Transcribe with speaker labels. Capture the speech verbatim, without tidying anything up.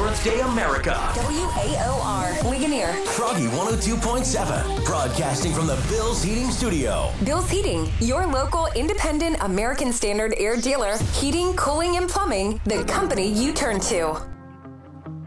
Speaker 1: Birthday America.
Speaker 2: W A O R, Ligonier.
Speaker 1: Froggy one oh two point seven, broadcasting from the Bill's Heating Studio.
Speaker 2: Bill's Heating, your local independent American Standard air dealer. Heating, cooling, and plumbing, the company you turn to.